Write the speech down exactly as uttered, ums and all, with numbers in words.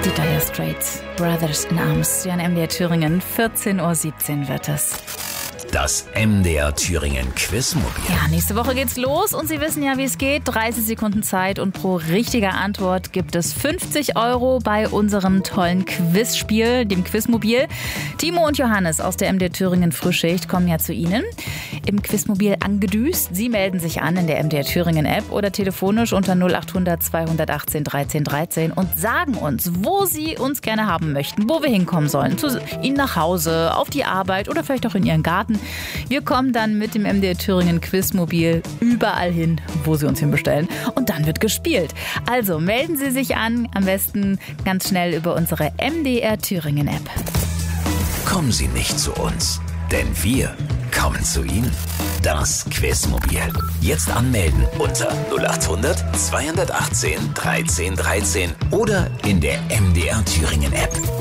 Die Dire Straits, Brothers in Arms, hier an M D R Thüringen, vierzehn Uhr siebzehn wird es. Das M D R Thüringen Quizmobil. Ja, nächste Woche geht's los und Sie wissen ja, wie es geht. dreißig Sekunden Zeit und pro richtiger Antwort gibt es fünfzig Euro bei unserem tollen Quizspiel, dem Quizmobil. Timo und Johannes aus der M D R Thüringen Frühschicht kommen ja zu Ihnen im Quizmobil angedüst. Sie melden sich an in der M D R Thüringen App oder telefonisch unter null acht hundert zweihundertachtzehn dreizehn dreizehn und sagen uns, wo Sie uns gerne haben möchten, wo wir hinkommen sollen. Zu Ihnen nach Hause, auf die Arbeit oder vielleicht auch in Ihren Garten. Wir kommen dann mit dem M D R Thüringen Quizmobil überall hin, wo Sie uns hinbestellen. Und dann wird gespielt. Also melden Sie sich an, am besten ganz schnell über unsere M D R Thüringen App. Kommen Sie nicht zu uns, denn wir kommen zu Ihnen. Das Quizmobil. Jetzt anmelden unter null acht hundert zweihundertachtzehn dreizehn dreizehn oder in der M D R Thüringen App.